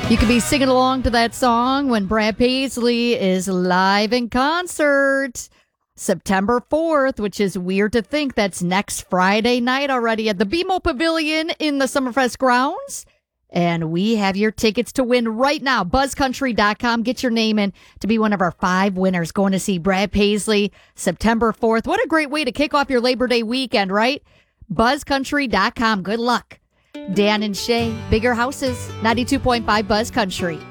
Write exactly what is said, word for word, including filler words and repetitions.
You could be singing along to that song when Brad Paisley is live in concert September fourth, which is weird to think that's next Friday night already at the B M O Pavilion in the Summerfest grounds. And we have your tickets to win right now. buzz country dot com. Get your name in to be one of our five winners going to see Brad Paisley September fourth. What a great way to kick off your Labor Day weekend, right? buzz country dot com. Good luck. Dan and Shay, Bigger Houses, ninety-two point five Buzz Country.